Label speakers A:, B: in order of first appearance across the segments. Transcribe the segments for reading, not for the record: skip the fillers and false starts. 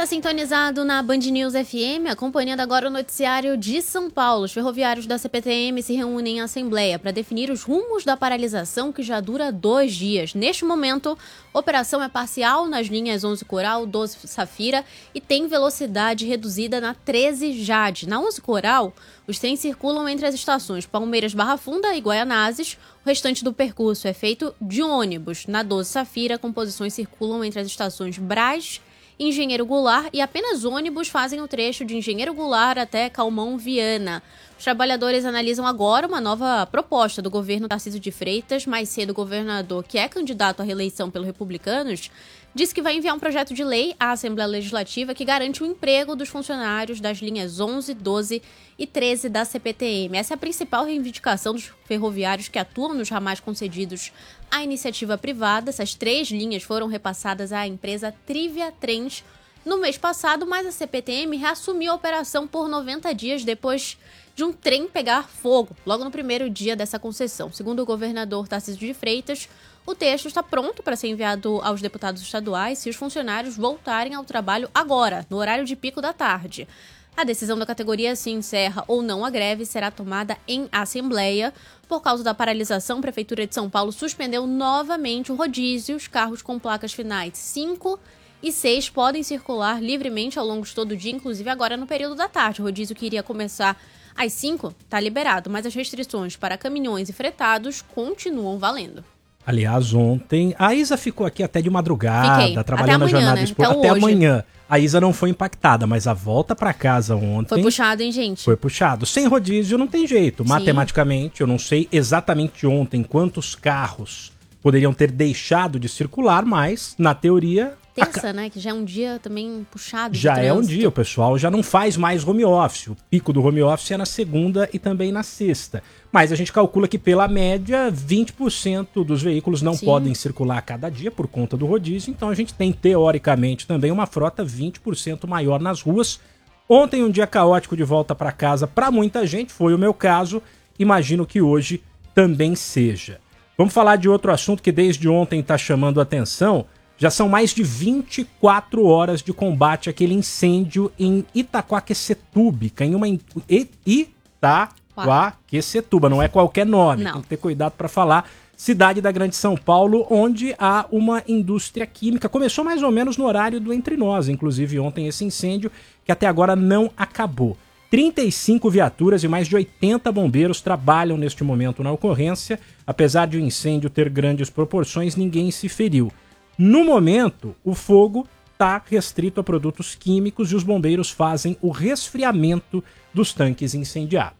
A: Tá sintonizado na Band News FM, acompanhando agora o noticiário de São Paulo. Os ferroviários da CPTM se reúnem em assembleia para definir os rumos da paralisação, que já dura 2 dias. Neste momento, a operação é parcial nas linhas 11 Coral, 12 Safira e tem velocidade reduzida na 13 Jade. Na 11 Coral, os trens circulam entre as estações Palmeiras, Barra Funda e Guaianazes. O restante do percurso é feito de ônibus. Na 12 Safira, composições circulam entre as estações Brás, Engenheiro Goulart, e apenas ônibus fazem o trecho de Engenheiro Goulart até Calmon Viana. Os trabalhadores analisam agora uma nova proposta do governo Tarcísio de Freitas. Mais cedo, o governador, que é candidato à reeleição pelos republicanos, disse que vai enviar um projeto de lei à Assembleia Legislativa que garante o emprego dos funcionários das linhas 11, 12 e 13 da CPTM. Essa é a principal reivindicação dos ferroviários que atuam nos ramais concedidos à iniciativa privada. Essas 3 linhas foram repassadas à empresa Trivia Trens no mês passado, mas a CPTM reassumiu a operação por 90 dias depois de um trem pegar fogo, logo no primeiro dia dessa concessão. Segundo o governador Tarcísio de Freitas, o texto está pronto para ser enviado aos deputados estaduais se os funcionários voltarem ao trabalho agora, no horário de pico da tarde. A decisão da categoria se encerra ou não a greve será tomada em assembleia. Por causa da paralisação, a Prefeitura de São Paulo suspendeu novamente o rodízio. Os carros com placas finais 5 e 6 podem circular livremente ao longo de todo o dia, inclusive agora no período da tarde. O rodízio, que iria começar às 5, está liberado, mas as restrições para caminhões e fretados continuam valendo.
B: Aliás, ontem a Isa ficou aqui até de madrugada, trabalhando
A: até amanhã,
B: na jornada
A: né?
B: até amanhã. A Isa não foi impactada, mas a volta para casa ontem...
A: Foi puxado, hein, gente?
B: Foi puxado. Sem rodízio não tem jeito.
A: Sim.
B: Matematicamente, eu não sei exatamente ontem quantos carros poderiam ter deixado de circular, mas, na teoria...
A: Terça, né? Que já é um dia também puxado de
B: Já
A: trânsito.
B: é um dia, o pessoal já não faz mais home office. O pico do home office é na segunda e também na sexta. Mas a gente calcula que, pela média, 20% dos veículos não podem circular a cada dia por conta do rodízio. Então a gente tem, teoricamente, também uma frota 20% maior nas ruas. Ontem, um dia caótico de volta para casa para muita gente, foi o meu caso. Imagino que hoje também seja. Vamos falar de outro assunto que desde ontem está chamando a atenção. Já são mais de 24 horas de combate àquele incêndio em Itaquaquecetuba, em uma Itaquaquecetuba, não é qualquer nome,
A: Não.
B: tem que ter cuidado para falar. Cidade da Grande São Paulo, onde há uma indústria química. Começou mais ou menos no horário do Entre Nós, inclusive ontem, esse incêndio, que até agora não acabou. 35 viaturas e mais de 80 bombeiros trabalham neste momento na ocorrência. Apesar de o incêndio ter grandes proporções, ninguém se feriu. No momento, o fogo está restrito a produtos químicos e os bombeiros fazem o resfriamento dos tanques incendiados.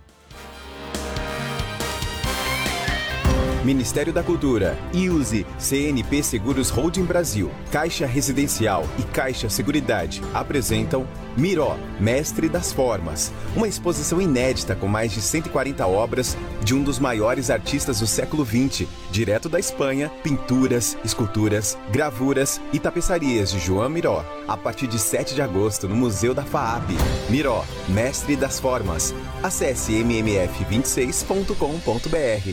C: Ministério da Cultura, IUSE, CNP Seguros Holding Brasil, Caixa Residencial e Caixa Seguridade apresentam Miró, Mestre das Formas, uma exposição inédita com mais de 140 obras de um dos maiores artistas do século XX, direto da Espanha, pinturas, esculturas, gravuras e tapeçarias de Joan Miró, a partir de 7 de agosto no Museu da FAAP. Miró, Mestre das Formas. Acesse mmf26.com.br.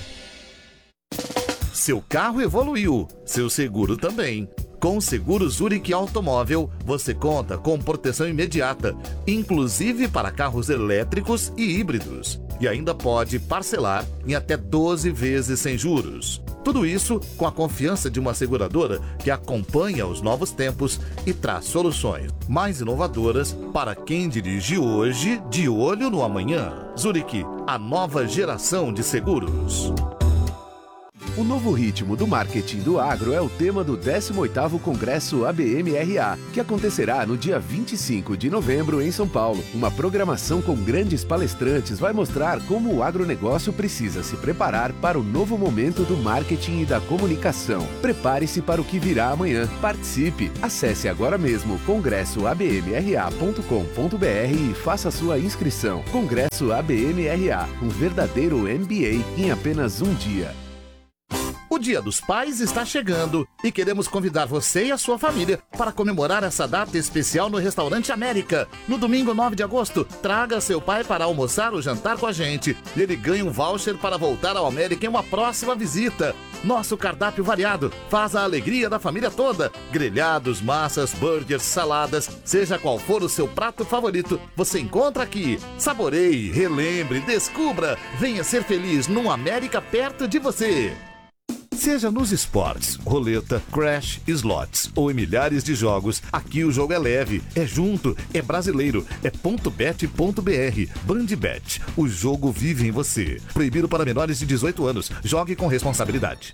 D: Seu carro evoluiu, seu seguro também. Com o seguro Zurich Automóvel, você conta com proteção imediata, inclusive para carros elétricos e híbridos. E ainda pode parcelar em até 12 vezes sem juros. Tudo isso com a confiança de uma seguradora que acompanha os novos tempos e traz soluções mais inovadoras para quem dirige hoje de olho no amanhã. Zurich, a nova geração de seguros.
E: O novo ritmo do marketing do agro é o tema do 18º Congresso ABM-RA, que acontecerá no dia 25 de novembro em São Paulo. Uma programação com grandes palestrantes vai mostrar como o agronegócio precisa se preparar para o novo momento do marketing e da comunicação. Prepare-se para o que virá amanhã. Participe! Acesse agora mesmo congressoabmra.com.br e faça sua inscrição. Congresso ABM-RA, um verdadeiro MBA em apenas um dia.
D: O Dia dos Pais está chegando e queremos convidar você e a sua família para comemorar essa data especial no Restaurante América. No domingo 9 de agosto, traga seu pai para almoçar ou jantar com a gente. E ele ganha um voucher para voltar ao América em uma próxima visita. Nosso cardápio variado faz a alegria da família toda. Grelhados, massas, burgers, saladas, seja qual for o seu prato favorito, você encontra aqui. Saboreie, relembre, descubra. Venha ser feliz num América perto de você. Seja nos esportes, roleta, crash, slots ou em milhares de jogos, aqui o jogo é leve, é junto, é brasileiro, é .bet.br. Bandbet, o jogo vive em você. Proibido para menores de 18 anos. Jogue com responsabilidade.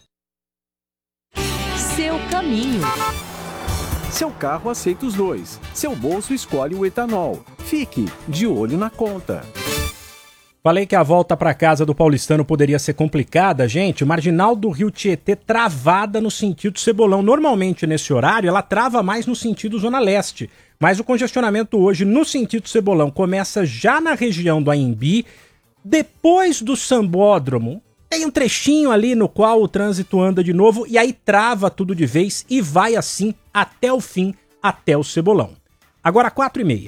F: Seu caminho. Seu carro aceita os dois. Seu bolso escolhe o etanol. Fique de olho na conta.
B: Falei que a volta para casa do paulistano poderia ser complicada, gente. Marginal do Rio Tietê travada no sentido Cebolão. Normalmente, nesse horário, ela trava mais no sentido Zona Leste. Mas o congestionamento hoje no sentido Cebolão começa já na região do Anhembi, depois do Sambódromo. Tem um trechinho ali no qual o trânsito anda de novo e aí trava tudo de vez e vai assim até o fim, até o Cebolão. Agora 4h30.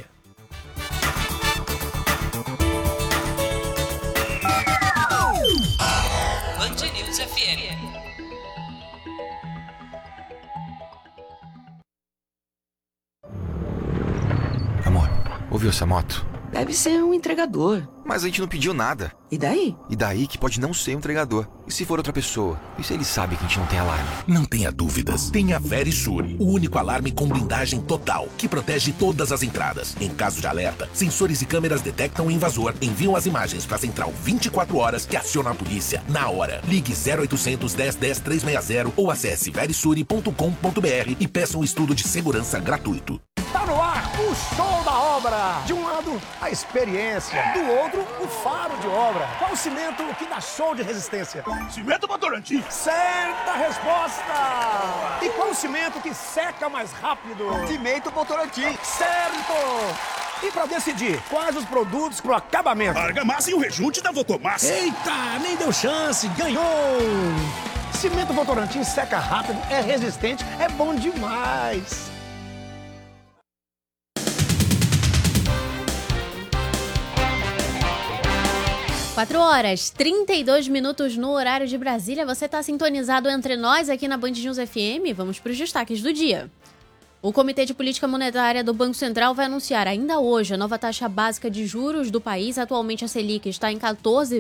G: Amor, ouviu essa moto?
H: Deve ser um entregador.
G: Mas a gente não pediu nada.
H: E daí?
G: E daí que pode não ser um entregador. E se for outra pessoa? E se ele sabe que a gente não tem alarme?
I: Não tenha dúvidas. Tenha Verisur, o único alarme com blindagem total, que protege todas as entradas. Em caso de alerta, sensores e câmeras detectam o invasor, enviam as imagens para a central 24 horas que aciona a polícia na hora. Ligue 0800 10 10 360 ou acesse verisure.com.br e peça um estudo de segurança gratuito.
J: Tá no ar o show da obra. De um lado, a experiência. Do outro, o faro de obra. Qual o cimento que dá show de resistência?
K: Cimento Votorantim.
J: Certa resposta. E qual o cimento que seca mais rápido?
K: Cimento Votorantim.
J: Certo. E para decidir quais os produtos pro acabamento?
K: Argamassa e o rejunte da Votomassa.
J: Eita, nem deu chance. Ganhou. Cimento Votorantim seca rápido, é resistente, é bom demais.
A: 4h32 no horário de Brasília. Você está sintonizado entre nós aqui na Band News FM. Vamos para os destaques do dia. O Comitê de Política Monetária do Banco Central vai anunciar ainda hoje a nova taxa básica de juros do país. Atualmente a Selic está em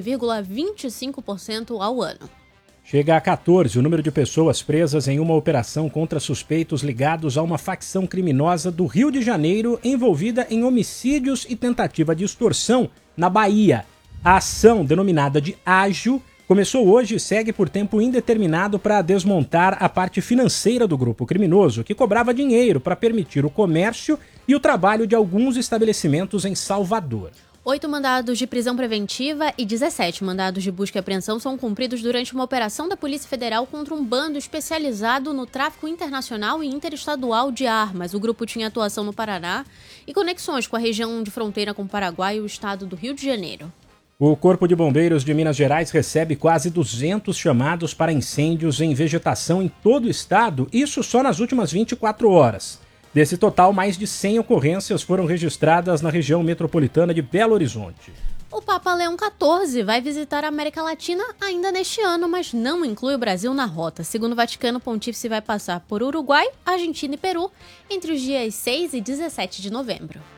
A: 14,25% ao ano.
B: Chega a 14 o número de pessoas presas em uma operação contra suspeitos ligados a uma facção criminosa do Rio de Janeiro envolvida em homicídios e tentativa de extorsão na Bahia. A ação, denominada de Ágil, começou hoje e segue por tempo indeterminado para desmontar a parte financeira do grupo criminoso, que cobrava dinheiro para permitir o comércio e o trabalho de alguns estabelecimentos em Salvador.
A: 8 mandados de prisão preventiva e 17 mandados de busca e apreensão são cumpridos durante uma operação da Polícia Federal contra um bando especializado no tráfico internacional e interestadual de armas. O grupo tinha atuação no Paraná e conexões com a região de fronteira com o Paraguai e o estado do Rio de Janeiro.
B: O Corpo de Bombeiros de Minas Gerais recebe quase 200 chamados para incêndios em vegetação em todo o estado, isso só nas últimas 24 horas. Desse total, mais de 100 ocorrências foram registradas na região metropolitana de Belo Horizonte.
A: O Papa Leão XIV vai visitar a América Latina ainda neste ano, mas não inclui o Brasil na rota. Segundo o Vaticano, o pontífice vai passar por Uruguai, Argentina e Peru entre os dias 6 e 17 de novembro.